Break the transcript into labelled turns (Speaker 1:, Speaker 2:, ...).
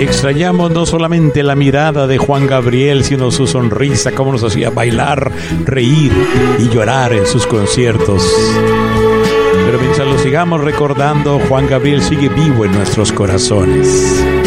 Speaker 1: extrañamos no solamente la mirada de Juan Gabriel, sino su sonrisa, cómo nos hacía bailar, reír y llorar en sus conciertos. Pero mientras lo sigamos recordando, Juan Gabriel sigue vivo en nuestros corazones.